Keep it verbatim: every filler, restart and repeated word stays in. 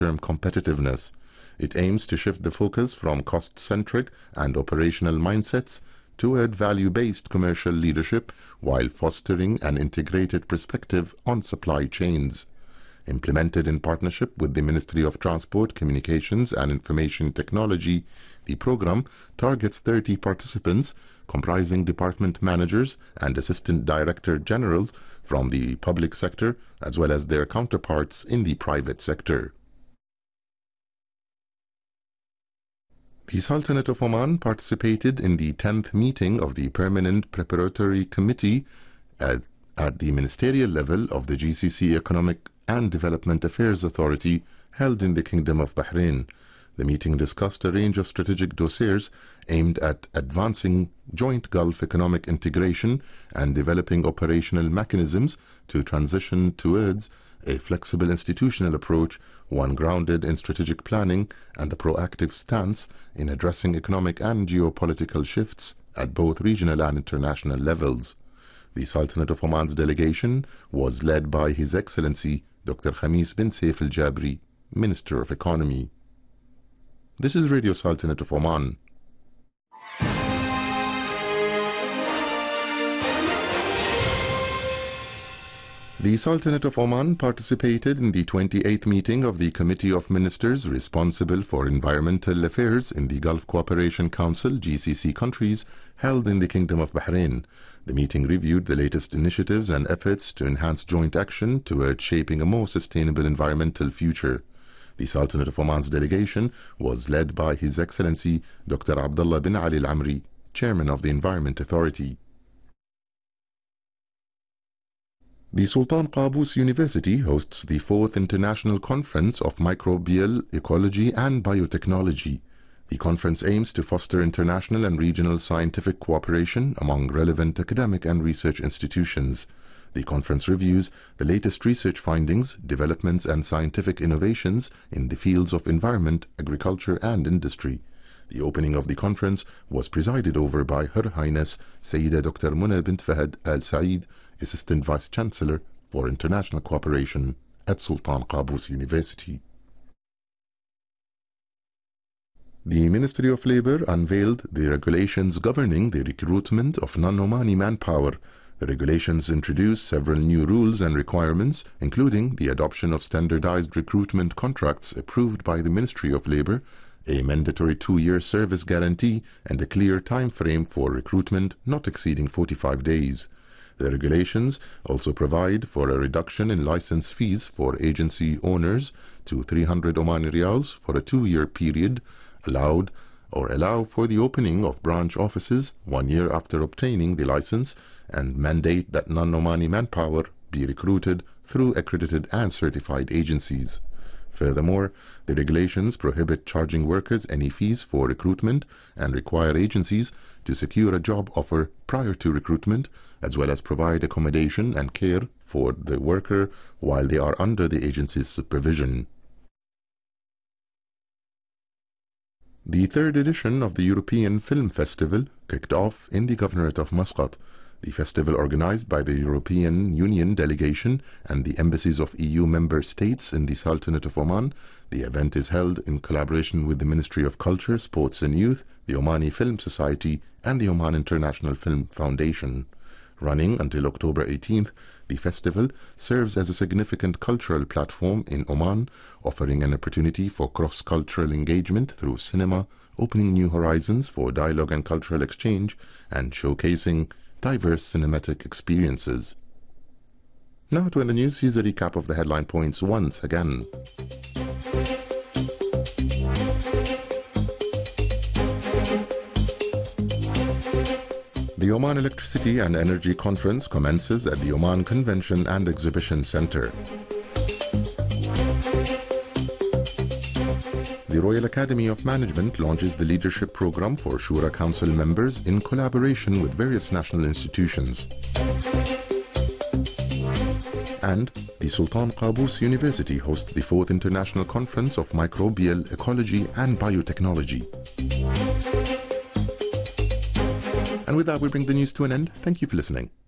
term competitiveness. It aims to shift the focus from cost-centric and operational mindsets toward value-based commercial leadership while fostering an integrated perspective on supply chains. Implemented in partnership with the Ministry of Transport, Communications and Information Technology, the program targets thirty participants comprising department managers and assistant director generals from the public sector as well as their counterparts in the private sector. The Sultanate of Oman participated in the tenth meeting of the Permanent Preparatory Committee at, at the ministerial level of the G C C Economic and Development Affairs Authority held in the Kingdom of Bahrain. The meeting discussed a range of strategic dossiers aimed at advancing joint Gulf economic integration and developing operational mechanisms to transition towards a flexible institutional approach, one grounded in strategic planning and a proactive stance in addressing economic and geopolitical shifts at both regional and international levels. The Sultanate of Oman's delegation was led by His Excellency Doctor Khamis bin Saif al-Jabri, Minister of Economy. This is Radio Sultanate of Oman. The Sultanate of Oman participated in the twenty-eighth meeting of the Committee of Ministers responsible for environmental affairs in the Gulf Cooperation Council G C C countries held in the Kingdom of Bahrain. The meeting reviewed the latest initiatives and efforts to enhance joint action towards shaping a more sustainable environmental future. The Sultanate of Oman's delegation was led by His Excellency Doctor Abdullah bin Ali Al-Amri, Chairman of the Environment Authority. The Sultan Qaboos University hosts the fourth International Conference of Microbial Ecology and Biotechnology. The conference aims to foster international and regional scientific cooperation among relevant academic and research institutions. The conference reviews the latest research findings, developments and scientific innovations in the fields of environment, agriculture and industry. The opening of the conference was presided over by Her Highness Sayyida Doctor Muna bint Fahad Al Saeed, Assistant Vice Chancellor for International Cooperation at Sultan Qaboos University. The Ministry of Labour unveiled the regulations governing the recruitment of non-Omani manpower. The regulations introduce several new rules and requirements, including the adoption of standardized recruitment contracts approved by the Ministry of Labour, a mandatory two-year service guarantee, and a clear time frame for recruitment not exceeding forty-five days. The regulations also provide for a reduction in license fees for agency owners to three hundred Omani Riyals for a two-year period, allowed or allow for the opening of branch offices one year after obtaining the license, and mandate that non-Omani manpower be recruited through accredited and certified agencies. Furthermore, the regulations prohibit charging workers any fees for recruitment and require agencies to secure a job offer prior to recruitment, as well as provide accommodation and care for the worker while they are under the agency's supervision. The third edition of the European Film Festival kicked off in the Governorate of Muscat. The festival, organized by the European Union delegation and the embassies of E U member states in the Sultanate of Oman, the event is held in collaboration with the Ministry of Culture, Sports and Youth, the Omani Film Society, and the Oman International Film Foundation. Running until October eighteenth, the festival serves as a significant cultural platform in Oman, offering an opportunity for cross-cultural engagement through cinema, opening new horizons for dialogue and cultural exchange, and showcasing diverse cinematic experiences. Now to end the news, here's a recap of the headline points once again. The Oman Electricity and Energy Conference commences at the Oman Convention and Exhibition Center. The Royal Academy of Management launches the leadership program for Shura Council members in collaboration with various national institutions. And the Sultan Qaboos University hosts the fourth International Conference of Microbial Ecology and Biotechnology. And with that, we bring the news to an end. Thank you for listening.